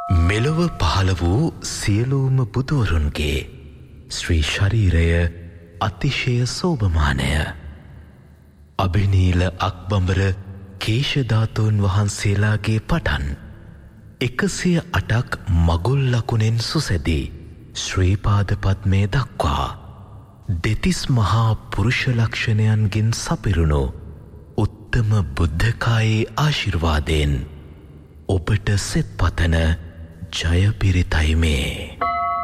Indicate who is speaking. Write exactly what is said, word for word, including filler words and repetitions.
Speaker 1: මෙලොව පහළ වූ සියලුම බුදුවරුන්ගේ ශ්‍රී ශරීරය අතිශය සෝභමානය. අභිනීල අක්බඹර කේශධාතුන් වහන්සේලාගේ පටන් එකසිය අටක් මගුල් ලකුණෙන් සුසැදී ශ්‍රීපාද පද්මය දක්වා දෙතිස් මහා පුරුෂ ලක්ෂණයන්ගෙන් සපිරුණු උත්තම බුද්ධකායේ ආශිර්වාදයෙන් ඔබට සෙත් පතන ජය පිරිතයි මේ.